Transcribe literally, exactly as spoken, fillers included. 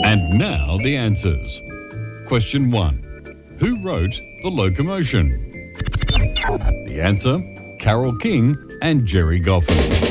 And now the answers. Question one. Who wrote The Locomotion? The answer, Carole King and Gerry Goffin.